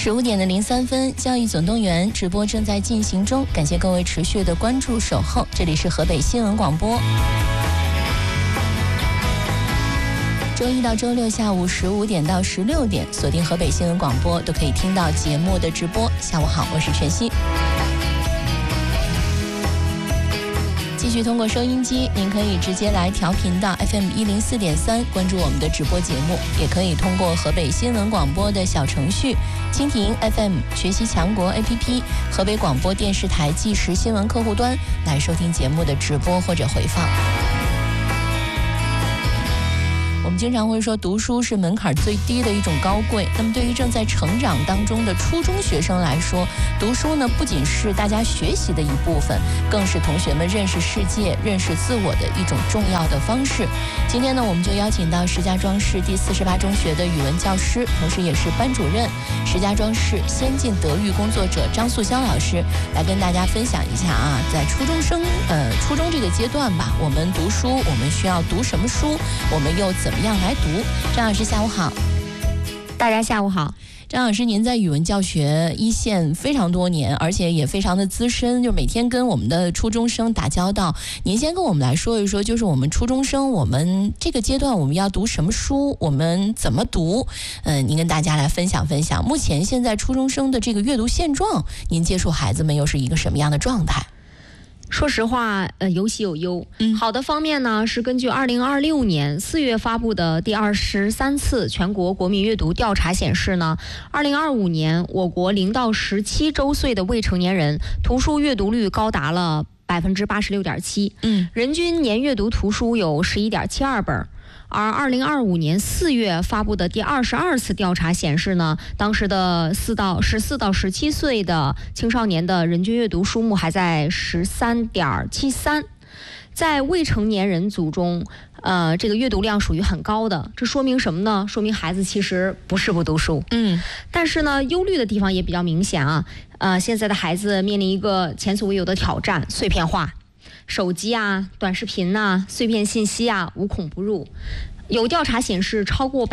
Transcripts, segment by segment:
15:03，教育总动员直播正在进行中，感谢各位持续的关注守候，这里是河北新闻广播。周一到周六下午15点到16点，锁定河北新闻广播，都可以听到节目的直播。下午好，我是全熙。继续通过收音机，您可以直接来调频到 FM104.3，关注我们的直播节目，也可以通过河北新闻广播的小程序、蜻蜓 FM、学习强国 APP、河北广播电视台即时新闻客户端来收听节目的直播或者回放。我们经常会说读书是门槛最低的一种高贵，那么对于正在成长当中的初中学生来说，读书呢不仅是大家学习的一部分，更是同学们认识世界、认识自我的一种重要的方式。今天呢，我们就邀请到石家庄市第48中学的语文教师，同时也是班主任，石家庄市先进德育工作者张素香老师，来跟大家分享一下啊，在初中这个阶段吧，我们读书，我们需要读什么书，我们又怎么样来读。张老师下午好。 大家下午好。 张老师，您在语文教学一线非常多年，而且也非常的资深，就每天跟我们的初中生打交道。您先跟我们来说一说，就是我们初中生，我们这个阶段我们要读什么书，我们怎么读？您跟大家来分享分享，目前现在初中生的这个阅读现状，您接触孩子们又是一个什么样的状态？ 说实话，有喜有忧。好的方面呢，是根据2026年4月发布的第23次全国国民阅读调查显示呢，2025年我国0到17周岁的未成年人图书阅读率高达了86.7%，人均年阅读图书有11.72本。而2025年4月发布的第22次调查显示呢，当时的14到17岁的青少年的人均阅读数目还在13.73，在未成年人组中，这个阅读量属于很高的。这说明什么呢？说明孩子其实不是不读书，但是呢，忧虑的地方也比较明显啊。现在的孩子面临一个前所未有的挑战——碎片化。手机啊、短视频啊、碎片信息啊，无孔不入。有调查显示，超过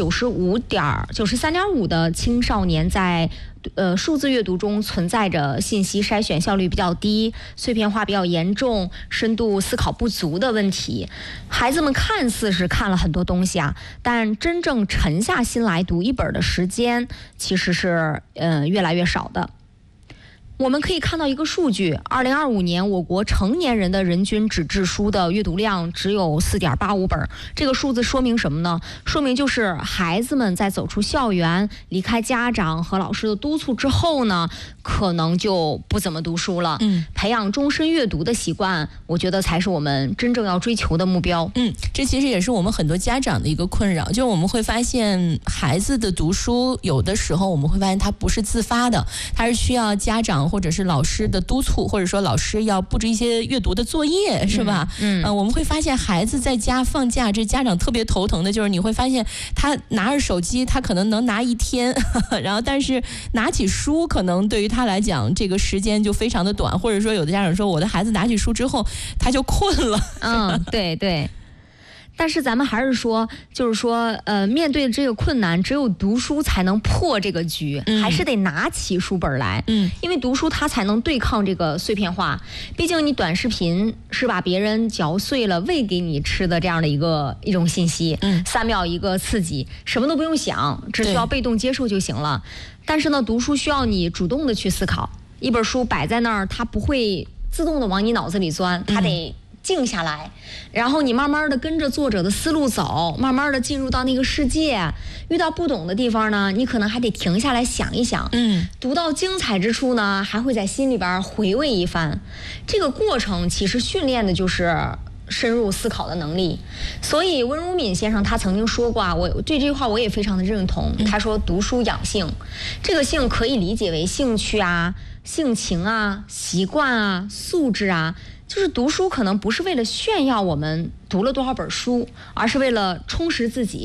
93.5%的青少年在数字阅读中存在着信息筛选效率比较低、碎片化比较严重、深度思考不足的问题。孩子们看似是看了很多东西啊，但真正沉下心来读一本的时间，其实是越来越少的。我们可以看到一个数据，2025年我国成年人的人均纸质书的阅读量只有4.85本。这个数字说明什么呢？说明就是孩子们在走出校园、离开家长和老师的督促之后呢，可能就不怎么读书了。培养终身阅读的习惯，我觉得才是我们真正要追求的目标。 这其实也是我们很多家长的一个困扰，就是我们会发现孩子的读书，有的时候我们会发现他不是自发的，他是需要家长或者是老师的督促，或者说老师要布置一些阅读的作业，是吧？我们会发现孩子在家放假，这家长特别头疼的就是你会发现他拿着手机，他可能能拿一天，然后但是拿起书可能对于他来讲这个时间就非常的短，或者说有的家长说我的孩子拿起书之后他就困了。 对对。但是咱们还是说，就是说，面对这个困难，只有读书才能破这个局，还是得拿起书本来。因为读书它才能对抗这个碎片化。毕竟你短视频是把别人嚼碎了喂给你吃的这样的一种信息，3秒一个刺激，什么都不用想，只需要被动接受就行了。但是呢，读书需要你主动的去思考。一本书摆在那儿，它不会自动的往你脑子里钻，它得静下来，然后你慢慢的跟着作者的思路走，慢慢的进入到那个世界。遇到不懂的地方呢，你可能还得停下来想一想。读到精彩之处呢，还会在心里边回味一番。这个过程其实训练的就是深入思考的能力。所以温如敏先生他曾经说过啊，我对这句话我也非常的认同。他说读书养性，这个性可以理解为兴趣啊、性情啊、习惯啊、素质啊。就是读书可能不是为了炫耀我们读了多少本书，而是为了充实自己，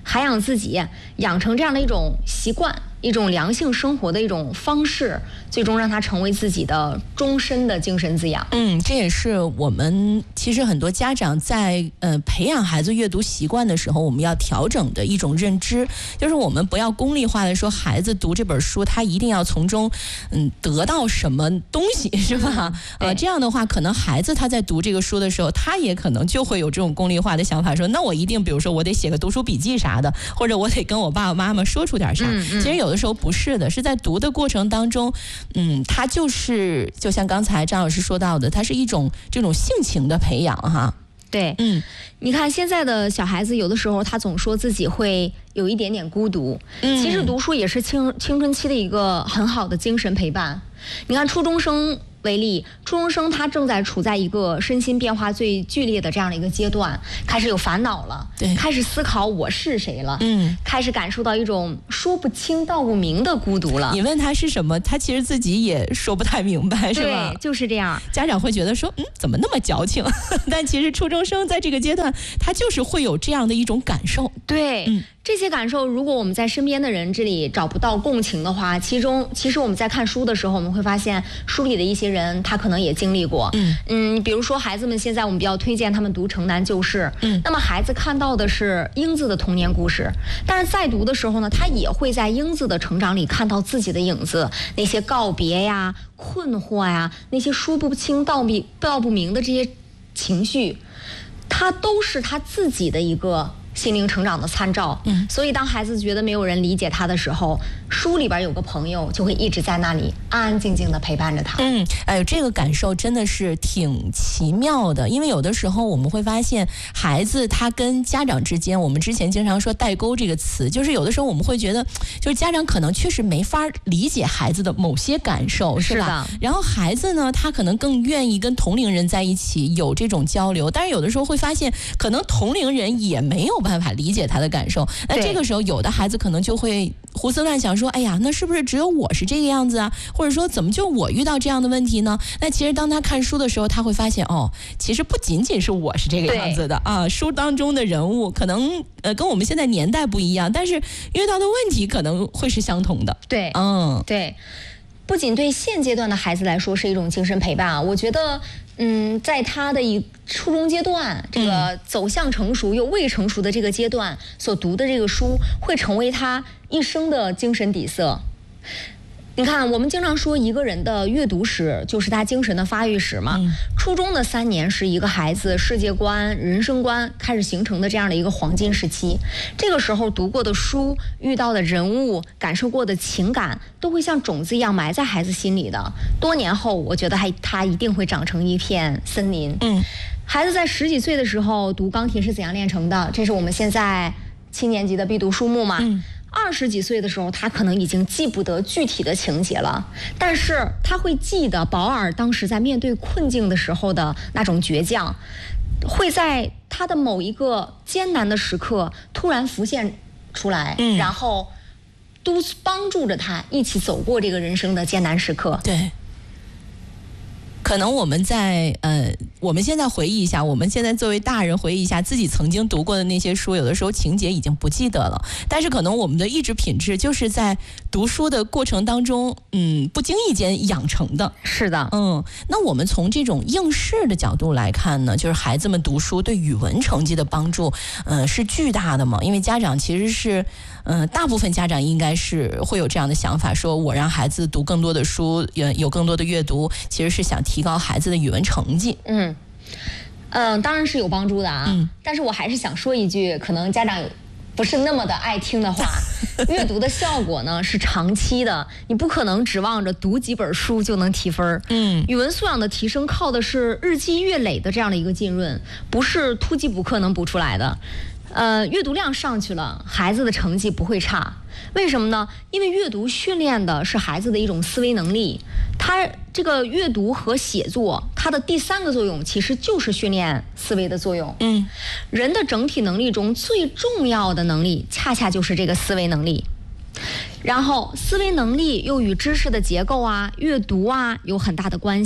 涵养自己，养成这样的一种习惯，一种良性生活的一种方式，最终让它成为自己的终身的精神滋养。 这也是我们其实很多家长在培养孩子阅读习惯的时候，我们要调整的一种认知，就是我们不要功利化的说孩子读这本书，他一定要从中得到什么东西，是吧？这样的话，可能孩子他在读这个书的时候，他也可能就会有这种功利化的想法，说那我一定，比如说我得写个读书笔记啥的，或者我得跟我爸爸妈妈说出点啥。其实有的时候不是的，是在读的过程当中，它就是就像刚才张老师说到的，它是一种这种性情的培养哈。 对，你看现在的小孩子，有的时候他总说自己会有一点点孤独，其实读书也是青春期的一个很好的精神陪伴。你看初中生为例，初中生他正在处在一个身心变化最剧烈的这样的一个阶段，开始有烦恼了，开始思考我是谁了，开始感受到一种说不清道不明的孤独了。 你问他是什么，他其实自己也说不太明白，是吧？ 对，就是这样。 家长会觉得说，怎么那么矫情？但其实初中生在这个阶段，他就是会有这样的一种感受。 对，这些感受，如果我们在身边的人这里找不到共情的话，其实我们在看书的时候，我们会发现书里的一些人，他可能也经历过。比如说孩子们现在我们比较推荐他们读《城南旧事》，那么孩子看到的是英子的童年故事，但是在读的时候呢，他也会在英子的成长里看到自己的影子，那些告别呀、困惑呀，那些说不清道不明的这些情绪，他都是他自己的一个心灵成长的参照。所以当孩子觉得没有人理解他的时候，书里边有个朋友就会一直在那里安安静静的陪伴着他。 这个感受真的是挺奇妙的，因为有的时候我们会发现孩子他跟家长之间，我们之前经常说代沟这个词，就是有的时候我们会觉得，就是家长可能确实没法理解孩子的某些感受，是吧？然后孩子呢，他可能更愿意跟同龄人在一起有这种交流，但是有的时候会发现，可能同龄人也没有办法理解他的感受。那这个时候，有的孩子可能就会胡思乱想，说：“哎呀，那是不是只有我是这个样子啊？或者说，怎么就我遇到这样的问题呢？”那其实当他看书的时候，他会发现，其实不仅仅是我是这个样子的啊。书当中的人物可能跟我们现在年代不一样，但是遇到的问题可能会是相同的。 对，对。不仅对现阶段的孩子来说是一种精神陪伴啊，我觉得，在他的初中阶段，这个走向成熟又未成熟的这个阶段所读的这个书，会成为他一生的精神底色。你看，我们经常说一个人的阅读史就是他精神的发育史嘛。初中的3年是一个孩子世界观、人生观开始形成的这样的一个黄金时期。这个时候读过的书、遇到的人物、感受过的情感，都会像种子一样埋在孩子心里的。多年后，我觉得他一定会长成一片森林。孩子在10几岁的时候读《钢铁是怎样炼成的》，这是我们现在7年级的必读书目嘛。20几岁的时候，他可能已经记不得具体的情节了，但是他会记得保尔当时在面对困境的时候的那种倔强，会在他的某一个艰难的时刻突然浮现出来，然后都帮助着他一起走过这个人生的艰难时刻。 对。可能我们我们现在回忆一下，我们现在作为大人回忆一下自己曾经读过的那些书，有的时候情节已经不记得了，但是可能我们的意志品质就是在读书的过程当中，不经意间养成的。 是的， 那我们从这种应试的角度来看呢，就是孩子们读书对语文成绩的帮助，是巨大的嘛？因为家长其实是，大部分家长应该是会有这样的想法，说我让孩子读更多的书，有更多的阅读，其实是想提高孩子的语文成绩。 当然是有帮助的啊。但是我还是想说一句，可能家长不是那么的爱听的话，阅读的效果呢是长期的，你不可能指望着读几本书就能提分。语文素养的提升靠的是日积月累的这样的一个浸润，不是突击补课能补出来的。阅读量上去了，孩子的成绩不会差。为什么呢？因为阅读训练的是孩子的一种思维能力，它这个阅读和写作，它的第3个作用其实就是训练思维的作用。人的整体能力中最重要的能力，恰恰就是这个思维能力。然后思维能力又与知识的结构啊、阅读啊有很大的关系。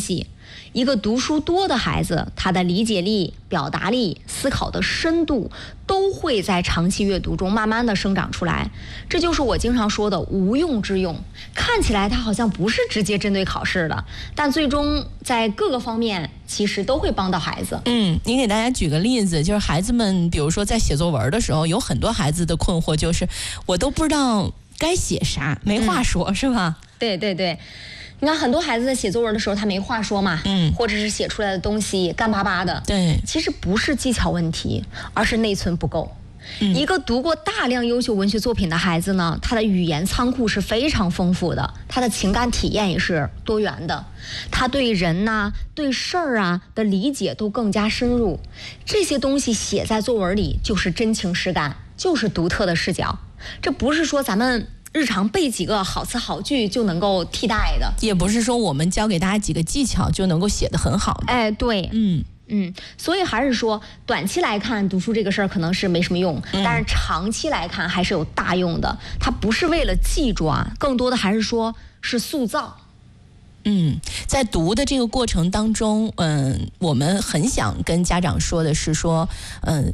一个读书多的孩子，他的理解力、表达力、思考的深度都会在长期阅读中慢慢的生长出来。这就是我经常说的无用之用。看起来它好像不是直接针对考试的，但最终在各个方面其实都会帮到孩子。 您给大家举个例子，就是孩子们比如说在写作文的时候，有很多孩子的困惑就是我都不知道该写啥，没话说，是吧？ 对对对，你看很多孩子在写作文的时候他没话说嘛，或者是写出来的东西干巴巴的， 对， 其实不是技巧问题，而是内存不够。一个读过大量优秀文学作品的孩子呢，他的语言仓库是非常丰富的，他的情感体验也是多元的，他对人呐、对事儿啊的理解都更加深入。这些东西写在作文里就是真情实感，就是独特的视角。这不是说咱们日常背几个好词好句就能够替代的， 也不是说我们教给大家几个技巧就能够写得很好的。 哎，对，所以还是说，短期来看读书这个事儿可能是没什么用，但是长期来看还是有大用的。它不是为了记住啊，更多的还是说是塑造。 在读的这个过程当中，我们很想跟家长说的是说，